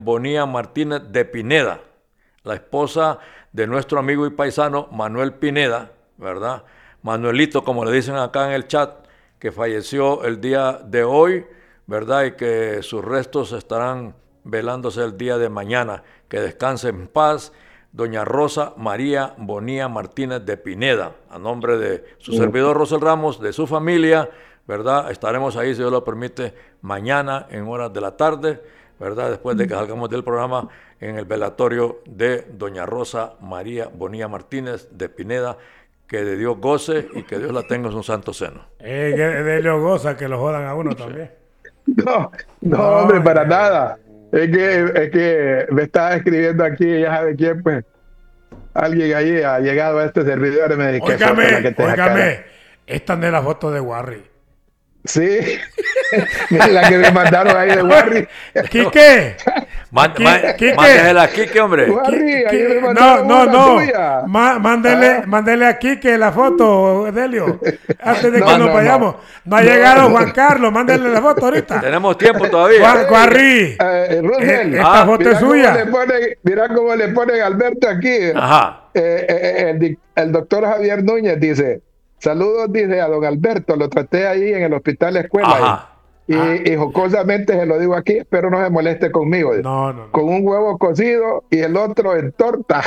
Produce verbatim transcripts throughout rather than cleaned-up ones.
Bonilla Martínez de Pineda, la esposa de nuestro amigo y paisano Manuel Pineda, ¿verdad? Manuelito, como le dicen acá en el chat, que falleció el día de hoy, ¿verdad? Y que sus restos estarán velándose el día de mañana. Que descanse en paz, doña Rosa María Bonilla Martínez de Pineda, a nombre de su servidor Rosel Ramos, de su familia, ¿verdad? Estaremos ahí, si Dios lo permite, mañana en horas de la tarde, ¿verdad? Después de que salgamos del programa, en el velatorio de doña Rosa María Bonilla Martínez de Pineda. Que de Dios goce y que Dios la tenga en su santo seno. Eh, que de Dios goza, que lo jodan a uno también. No, no, No, hombre, para eh, nada. Es que, es que me estaba escribiendo aquí, ya sabe quién, pues. Alguien ahí ha llegado a este servidor y me dice que foto la Óigame, que te óigame, sacaron. esta no es la foto de Warri. Sí, mira la que me mandaron ahí de Warri. ¿Quique? Man, Qui- man, Quique. mándesela aquí, ¿qué hombre? Warri, ahí Qui- me No, mandaron no, una no. tuya. Ma- mándele, Ah. mándele a Quique la foto, Delio. Antes de No, que no, nos no. vayamos. No ha No, llegado no. Juan Carlos, mándele la foto ahorita. Tenemos tiempo todavía. Gua- Guarri, Eh, eh, Russell, eh, esta Ah, foto mira es cómo suya. le ponen, mira cómo le ponen Alberto aquí. Ajá. Eh, eh, el, di- el doctor Javier Núñez dice, saludos, dice a don Alberto, lo traté ahí en el hospital escuela. Ajá. Y, Ah. y jocosamente se lo digo aquí, espero no se moleste conmigo. No, no, no. Con un huevo cocido y el otro en torta.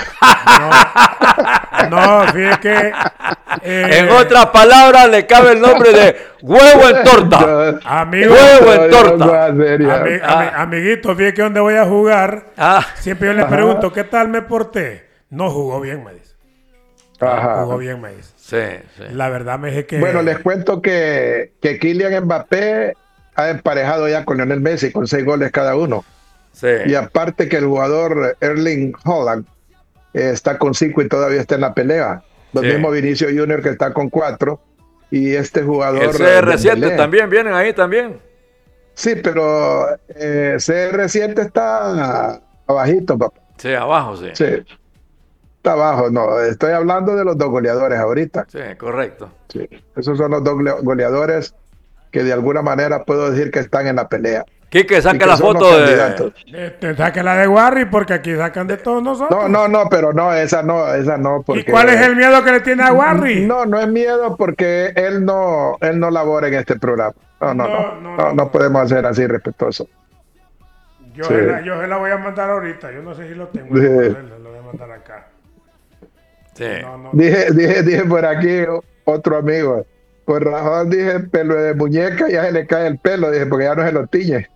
No, fíjate que. eh, En otras palabras, le cabe el nombre de huevo en torta. Amigo, Huevo en Yo torta. no, en serio. ami- Ah. ami- amiguito, fíjate que donde voy a jugar, Ah, siempre yo le pregunto, ¿qué tal me porté? No jugó bien, me dice. Ajá. Jugó bien, me dice. sí, sí. La verdad me dice que. Bueno, les cuento que, que Kylian Mbappé ha emparejado ya con Lionel Messi con seis goles cada uno. sí. Y aparte que el jugador Erling Haaland eh, está con cinco y todavía está en la pelea. Lo Sí. mismo Vinicio Junior que está con cuatro. Y este jugador... El C R siete Dembélé. también, vienen ahí también. Sí, pero eh, C R siete está abajito, papá. Sí, abajo, sí. Sí. Está abajo, no. Estoy hablando de los dos goleadores ahorita. Sí, correcto. Sí. Esos son los dos gole- goleadores que de alguna manera puedo decir que están en la pelea. Quique, Y saca que la son los foto de... candidatos. Este, saque la de Warri porque aquí sacan de todos nosotros. No, no, no, pero no, esa no, esa no. Porque... ¿Y cuál es el miedo que le tiene a Warri? No, no es miedo porque él no, él no labora en este programa. No, no, No, no, no, no, no. no podemos hacer así respetuoso. Yo, Sí. se la, yo se la voy a mandar ahorita. Yo no sé si lo tengo. Sí. Lo voy a mandar acá. Sí. No, no. Dije, dije, dije por aquí otro amigo. Por razón dije pelo de muñeca, ya se le cae el pelo, dije, porque ya no se lo tiñe.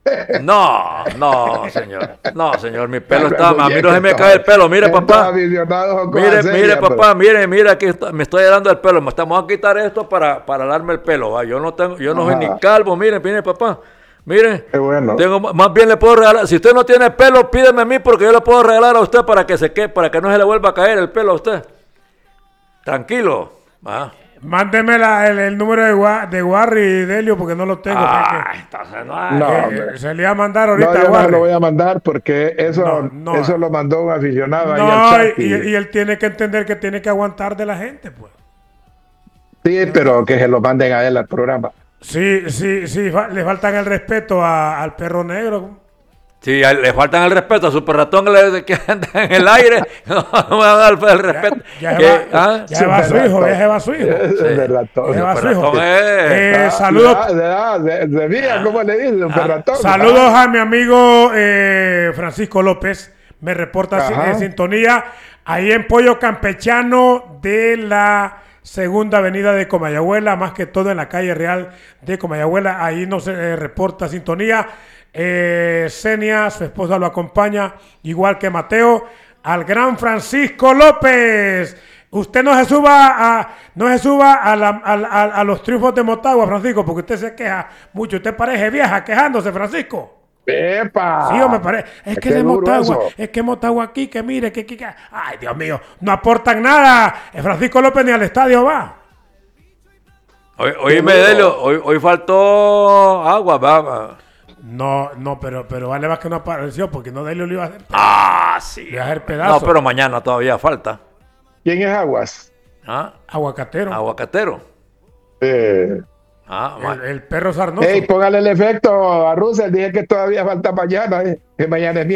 No, no, señor. No, señor, mi pelo Pero está... el A mí no se me muñeco, cae el pelo. Mire, estos papá. aficionados con Mire, cosa mire, seria, papá, mire, mire, aquí está- me estoy dando el pelo. Me estamos a quitar esto para, para darme el pelo. ¿va? Yo no tengo, yo no soy Ajá. ni calvo. Mire, mire, papá. Mire, Qué bueno. tengo, más bien le puedo regalar. Si usted no tiene pelo, pídeme a mí porque yo le puedo regalar a usted para que se quede, para que no se le vuelva a caer el pelo a usted. Tranquilo. ¿va? Mándeme la- el, el número de, Gua- de Warri y Delio porque no lo tengo. Ah, que- entonces no hay. No, eh, hombre. se le iba a mandar No, ahorita yo a no se Warri. lo voy a mandar porque eso, No, no. eso lo mandó un aficionado ahí No, al chat. y, y- y él tiene que entender que tiene que aguantar de la gente, pues. Sí, pero que se lo manden a él al programa. Sí, sí, sí, fa- le faltan el respeto a- al perro negro. Sí, a- le faltan el respeto a Super Ratón que le- que anda en el aire. No, no me van a dar el respeto. Ya, Que- se va, ¿ah? ya se va su hijo, ya se va su hijo. Es de ratón. Ya se va su Super hijo. Ratón es- Eh, Ah, saludos, de, de, de, de mía, ¿cómo le dicen? Un ratón. saludos a mi amigo eh, Francisco López. Me reporta si- Ajá. en sintonía ahí en Pollo Campechano de la Segunda Avenida de Comayagüela, más que todo en la calle Real de Comayagüela. Ahí nos eh, reporta sintonía. Eh, Senia, su esposa, lo acompaña, igual que Mateo, al gran Francisco López. Usted no se suba a, no se suba a, la- a, a- a los triunfos de Motagua, Francisco, porque usted se queja mucho. Usted parece vieja quejándose, Francisco. ¡Epa! Sí, yo me parece. Es que Qué de duro Motagua, eso. es que Motagua aquí, que mire, que, que, que- ay, Dios mío, no aportan nada. Eh, Francisco López ni al estadio va. Hoy, oíme, Delio, hoy, hoy faltó agua, va, va. No, no, pero, pero vale más que no apareció, porque no Delio le iba a hacer, Ah, sí. le iba a hacer pedazo. No, pero mañana todavía falta. ¿Quién es Aguas? ¿Ah? Aguacatero. Aguacatero. Eh. Ah, ma- el, el perro sarnoso. Ey, póngale el efecto a Russell. Dije que todavía falta mañana. Eh, que mañana es miércoles.